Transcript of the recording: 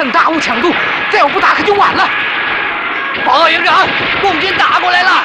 趁大雾抢渡，再我不打可就晚了。报告营长，共军打过来了。